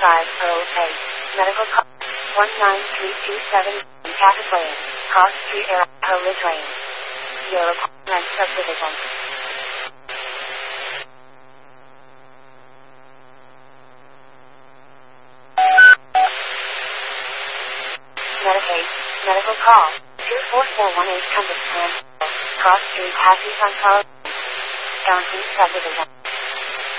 Medical call 19327 Catholic Lane, Cross Street, Arapahoe Ridge Lane. Your appointment subdivision. Medicaid, medical call 24418 Compass Plan, Cross Street, Happy Sun Colorado, County Subdivision.